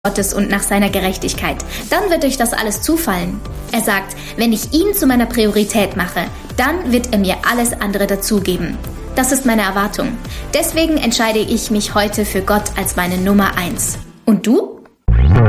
Gottes und nach seiner Gerechtigkeit. Dann wird euch das alles zufallen. Er sagt, wenn ich ihn zu meiner Priorität mache, dann wird er mir alles andere dazugeben. Das ist meine Erwartung. Deswegen entscheide ich mich heute für Gott als meine Nummer 1. Und du?